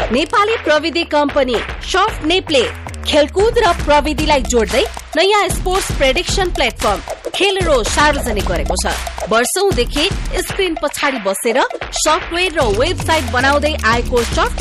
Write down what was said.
नेपाली प्रविधि company soft नेपले खेलकुद र प्रविधिलाई जोड्दै नयाँ स्पोर्ट्स प्रेडिक्सन प्लेटफर्म खेलेरो सार्वजनिक गरेको छ। वर्षौंदेखि स्क्रिन पछाडि बसेर सफ्टवेयर र वेबसाइट बनाउँदै आएको सफ्ट